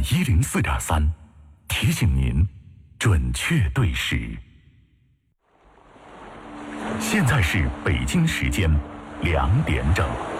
104.3，提醒您准确对时。现在是北京时间2点整。